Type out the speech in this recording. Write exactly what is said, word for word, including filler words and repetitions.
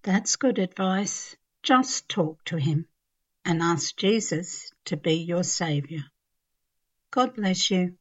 That's good advice. Just talk to him and ask Jesus to be your Saviour. God bless you.